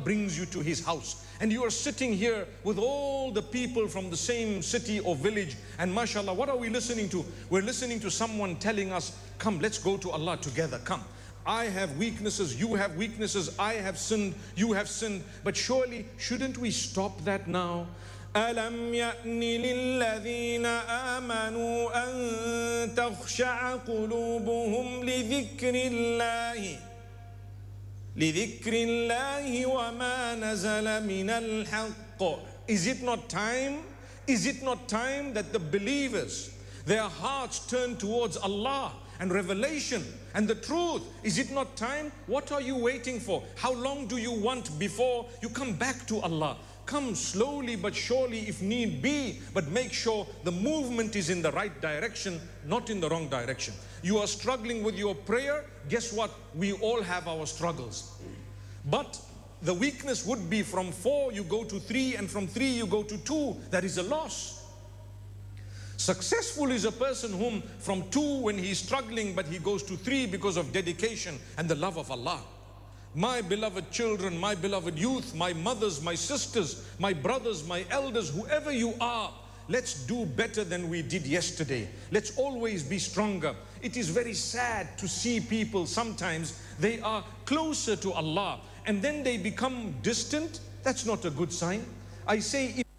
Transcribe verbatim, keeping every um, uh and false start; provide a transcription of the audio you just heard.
brings you to His house. And you are sitting here with all the people from the same city or village. And mashallah, what are we listening to? We're listening to someone telling us, come, let's go to Allah together, come. I have weaknesses, you have weaknesses, I have sinned, you have sinned. But surely, shouldn't we stop that now? أَلَمْ يَأْنِ لِلَّذِينَ آمَنُوا أَن تَخْشَعَ قُلُوبُهُمْ لِذِكْرِ اللَّهِ لِذِكْرِ اللَّهِ وَمَا نَزَلَ مِنَ الْحَقِّ. Is it not time? Is it not time that the believers, their hearts turn towards Allah and revelation and the truth? Is it not time? What are you waiting for? How long do you want before you come back to Allah? Come slowly but surely if need be, but make sure the movement is in the right direction, not in the wrong direction. You are struggling with your prayer, guess what? We all have our struggles. But the weakness would be from four you go to three, and from three you go to two. That is a loss. Successful is a person whom from two when he is struggling, but he goes to three because of dedication and the love of Allah. My beloved children, my beloved youth, my mothers, my sisters, my brothers, my elders, whoever you are, let's do better than we did yesterday. Let's always be stronger. It is very sad to see people sometimes, they are closer to Allah and then they become distant. That's not a good sign. I say, if